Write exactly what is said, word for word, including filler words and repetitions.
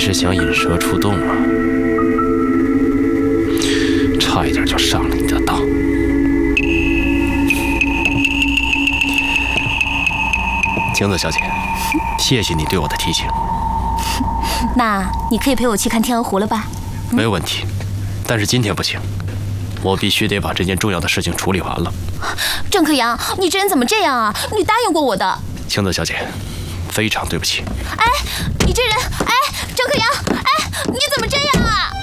是想引蛇出洞啊？差一点就上了你的当。晴子小姐，谢谢你对我的提醒。 那你可以陪我去看天鹅湖了吧？ 嗯、没有问题，但是今天不行，我必须得把这件重要的事情处理完了。 郑克阳，你这人怎么这样啊？你答应过我的。 晴子小姐，非常对不起。 哎，你这人，哎，郑克阳，哎，你怎么这样啊？